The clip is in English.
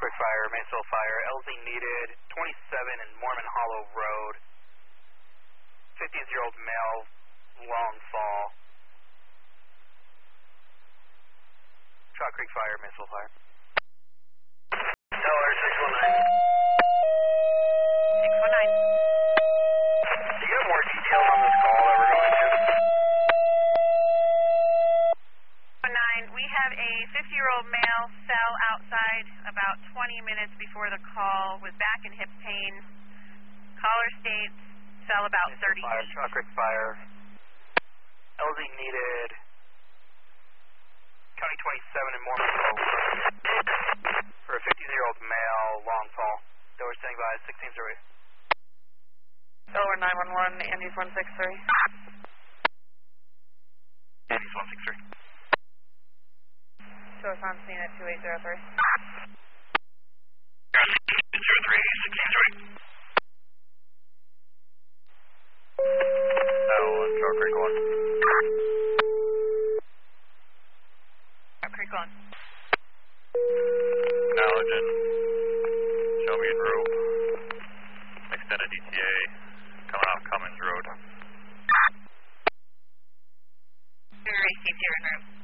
quick fire, Mansell Fire, LZ needed, 27 in Mormon Hollow Road, 50-year-old male, long fall. Chalk Creek Fire, Mansell Fire. Tower 619. 619. Do you have more details on this call that we're going to? 19. We have a 50-year-old male fell outside about 20 minutes before the call, was back in hip pain. Caller states fell about 30 Fire, feet. Chalk Creek Fire, LZ needed, County 27 in Mormon Hollow Road, for a 50-year-old male, long fall. They were standing by 1608. Delaware 911, Andy's 163. Andy's 163. Show us on scene at 2803. 203, 1608. Chalk Creek 1. Chalk Creek 1. Knowledge Shelby and Rope. Extended ETA coming off Cummins Road. Very safe here in room.